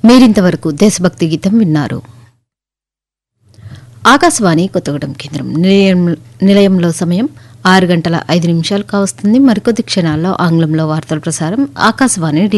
మీరింతవరకు దేశభక్తి గీతం విన్నారు. ఆకాశవాణి కొత్తగూడెం కేంద్రం. నిలయంలో సమయం 6 గంటల 5 నిమిషాలు కావస్తుంది. మరికొద్ది క్షణాల్లో ఆంగ్లంలో వార్తల ప్రసారం. ఆకాశవాణి